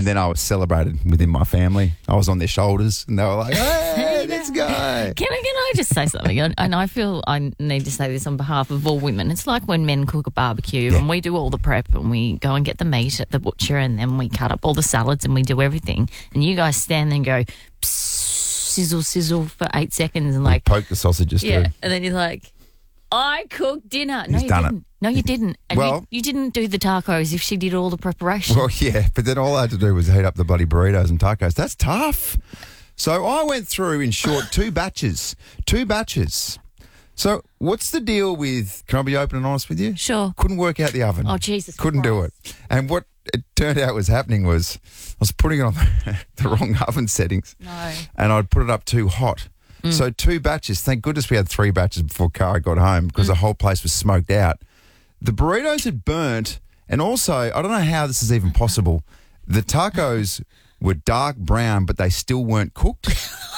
And then I was celebrated within my family. I was on their shoulders and they were like, hey, let's go. Can I just say something? And I feel I need to say this on behalf of all women. It's like when men cook a barbecue and we do all the prep and we go and get the meat at the butcher and then we cut up all the salads and we do everything. And you guys stand there and go, sizzle, sizzle for 8 seconds and like... Poke the sausages through. Yeah, and then you're like... I cooked dinner. No, you didn't. No, you didn't. And you didn't do the tacos if she did all the preparation. Well, yeah, but then all I had to do was heat up the bloody burritos and tacos. That's tough. So I went through, in short, 2 batches. 2 batches. So what's the deal with, can I be open and honest with you? Sure. Couldn't work out the oven. Oh, Jesus Couldn't do it. And what it turned out was happening was I was putting it on the wrong oven settings. No. And I'd put it up too hot. So 2 batches. Thank goodness we had 3 batches before Cara got home because the whole place was smoked out. The burritos had burnt, and also, I don't know how this is even possible, the tacos were dark brown, but they still weren't cooked.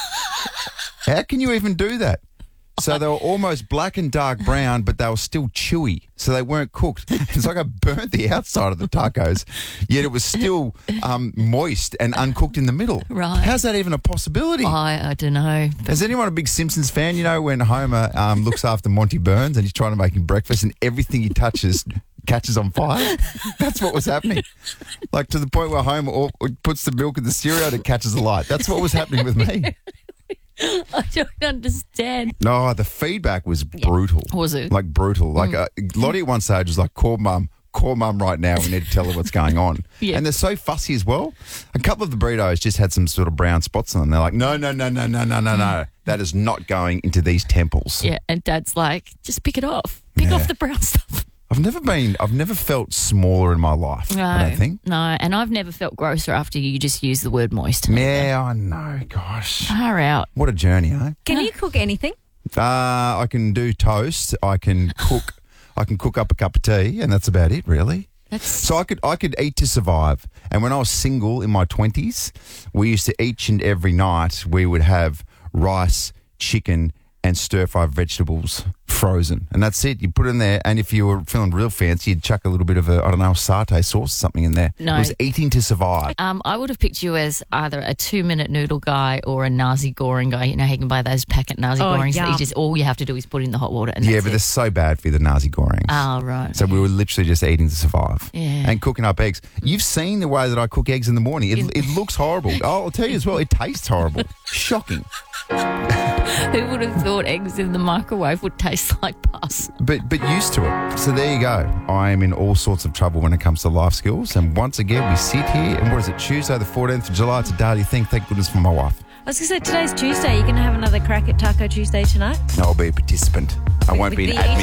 How can you even do that? So they were almost black and dark brown, but they were still chewy, so they weren't cooked. It's like I burnt the outside of the tacos, yet it was still moist and uncooked in the middle. Right. How's that even a possibility? I don't know. Is anyone a big Simpsons fan? You know when Homer looks after Monty Burns and he's trying to make him breakfast and everything he touches catches on fire? That's what was happening. Like to the point where Homer puts the milk in the cereal and it catches alight. That's what was happening with me. I don't understand. No, the feedback was brutal. Was it? Like brutal. Like Lottie at one stage was like, call mum right now. We need to tell her what's going on. Yeah. And they're so fussy as well. A couple of the burritos just had some sort of brown spots on them. They're like, no. That is not going into these temples. Yeah, and Dad's like, just pick it off. Pick off the brown stuff. I've never felt smaller in my life, No, I don't think. No, and I've never felt grosser after you just used the word moist. Yeah, I know, gosh. Far out. What a journey, eh? Can you cook anything? I can do toast. I can cook up a cup of tea, and that's about it, really. So I could eat to survive. And when I was single in my 20s, we used to each and every night we would have rice, chicken, and stir-fried vegetables frozen. And that's it. You put it in there, and if you were feeling real fancy, you'd chuck a little bit of a satay sauce or something in there. No. It was eating to survive. I would have picked you as either a 2-minute noodle guy or a nasi goreng guy. You know, he can buy those packet nasi gorengs that all you have to do is put in the hot water. And Yeah, but they're so bad for you, the nasi gorengs. Oh, right. So we were literally just eating to survive. Yeah. And cooking up eggs. You've seen the way that I cook eggs in the morning. It looks horrible. I'll tell you as well, it tastes horrible. Shocking. Who would have thought eggs in the microwave would taste like pus? But used to it. So there you go. I am in all sorts of trouble when it comes to life skills. And once again, we sit here, and what is it, Tuesday the 14th of July? It's a daily thing. Thank goodness for my wife. I was going to say, today's Tuesday. You're going to have another crack at Taco Tuesday tonight? I'll be a participant. I won't be an admin.